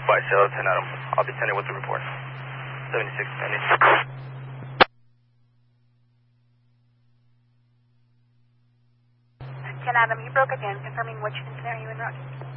By Sierra 10 Adam. I'll be sending with the report. 76 pending. 10 Adam, you broke again, confirming which incident are you in route?